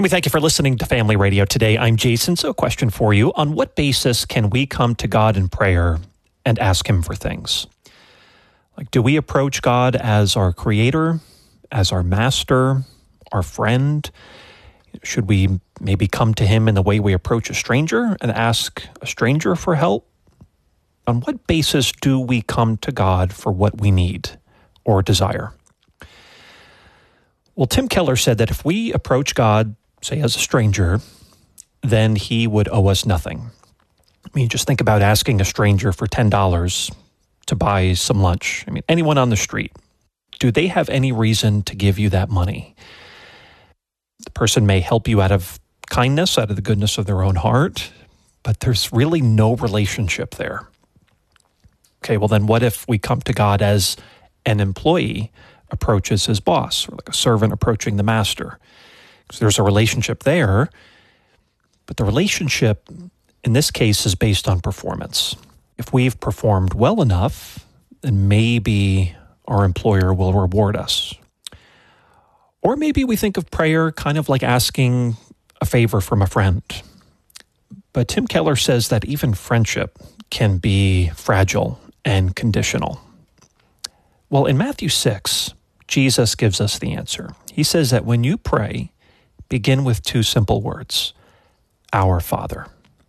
We thank you for listening to Family Radio today. I'm Jason. So a question for you. On what basis can we come to God in prayer and ask Him for things? Like, do we approach God as our creator, as our master, our friend? Should we maybe come to Him in the way we approach a stranger and ask a stranger for help? On what basis do we come to God for what we need or desire? Well, Tim Keller said that if we approach God, say as a stranger, then He would owe us nothing. I mean, just think about asking a stranger for $10 to buy some lunch. I mean, anyone on the street, do they have any reason to give you that money? The person may help you out of kindness, out of the goodness of their own heart, but there's really no relationship there. Okay, well then what if we come to God as an employee approaches his boss, or like a servant approaching the master? Because there's a relationship there, but the relationship in this case is based on performance. If we've performed well enough, then maybe our employer will reward us. Or maybe we think of prayer kind of like asking a favor from a friend. But Tim Keller says that even friendship can be fragile and conditional. Well, in Matthew 6, Jesus gives us the answer. He says that when you pray, begin with two simple words, Our Father.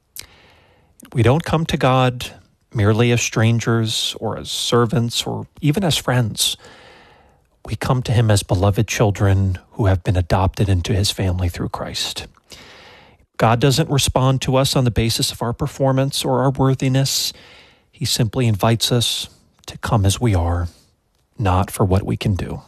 We don't come to God merely as strangers or as servants or even as friends. We come to Him as beloved children who have been adopted into His family through Christ. God doesn't respond to us on the basis of our performance or our worthiness. He simply invites us to come as we are, not for what we can do.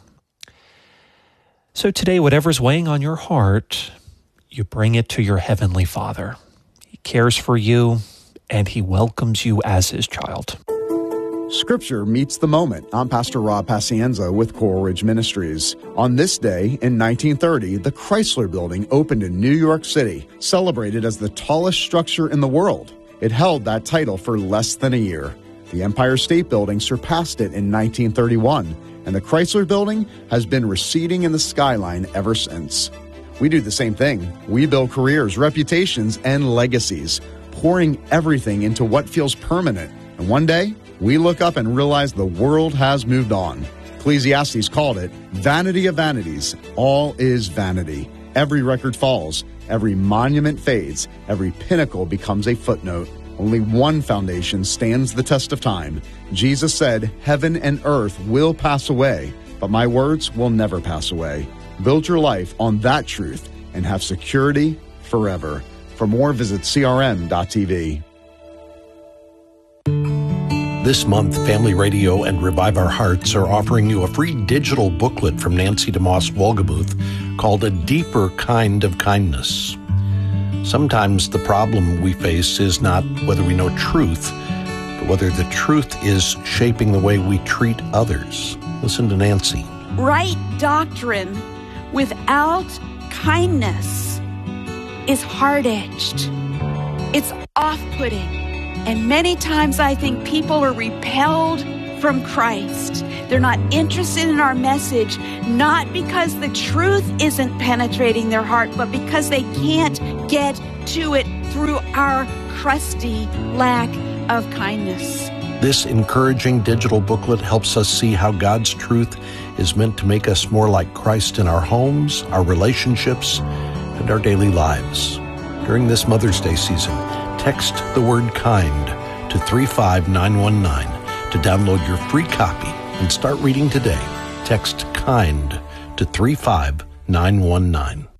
So today, whatever's weighing on your heart, you bring it to your Heavenly Father. He cares for you, and He welcomes you as His child. Scripture meets the moment. I'm Pastor Rob Pacienza with Coral Ridge Ministries. On this day in 1930, the Chrysler Building opened in New York City, celebrated as the tallest structure in the world. It held that title for less than a year. The Empire State Building surpassed it in 1931, and the Chrysler Building has been receding in the skyline ever since. We do the same thing. We build careers, reputations, and legacies, pouring everything into what feels permanent. And one day, we look up and realize the world has moved on. Ecclesiastes called it vanity of vanities. All is vanity. Every record falls. Every monument fades. Every pinnacle becomes a footnote. Only one foundation stands the test of time. Jesus said, heaven and earth will pass away, but my words will never pass away. Build your life on that truth and have security forever. For more, visit crm.tv. This month, Family Radio and Revive Our Hearts are offering you a free digital booklet from Nancy DeMoss Wolgemuth called A Deeper Kind of Kindness. Sometimes the problem we face is not whether we know truth, but whether the truth is shaping the way we treat others. Listen to Nancy. Right doctrine without kindness is hard-edged. It's off-putting. And many times I think people are repelled from Christ. They're not interested in our message, not because the truth isn't penetrating their heart, but because they can't get to it through our crusty lack of kindness. This encouraging digital booklet helps us see how God's truth is meant to make us more like Christ in our homes, our relationships, and our daily lives. During this Mother's Day season, text the word kind to 35919 to download your free copy and start reading today. Text KIND to 35919.